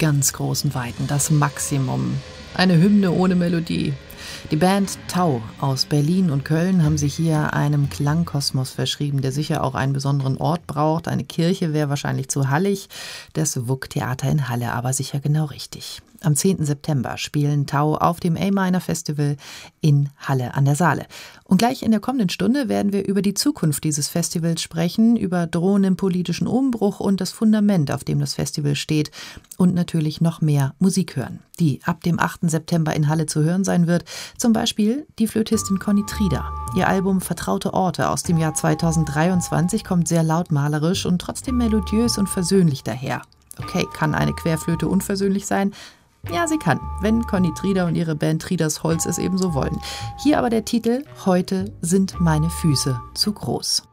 ganz großen Weiten, das Maximum. Eine Hymne ohne Melodie. Die Band Tau aus Berlin und Köln haben sich hier einem Klangkosmos verschrieben, der sicher auch einen besonderen Ort braucht. Eine Kirche wäre wahrscheinlich zu hallig, das WUK-Theater in Halle aber sicher genau richtig. Am 10. September spielen Tau auf dem A-Minor Festival in Halle an der Saale. Und gleich in der kommenden Stunde werden wir über die Zukunft dieses Festivals sprechen, über drohenden politischen Umbruch und das Fundament, auf dem das Festival steht und natürlich noch mehr Musik hören, die ab dem 8. September in Halle zu hören sein wird. Zum Beispiel die Flötistin Conny Trieder. Ihr Album Vertraute Orte aus dem Jahr 2023 kommt sehr lautmalerisch und trotzdem melodiös und versöhnlich daher. Okay, kann eine Querflöte unversöhnlich sein? Ja, sie kann, wenn Conny Trieder und ihre Band Trieders Holz es ebenso wollen. Hier aber der Titel: Heute sind meine Füße zu groß.